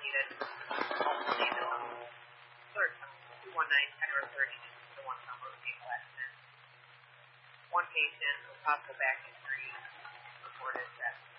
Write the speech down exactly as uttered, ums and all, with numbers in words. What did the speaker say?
needed. Also needed on third time. two one nine, ten or thirty is the one number of people accident. One patient with possible back injury reported that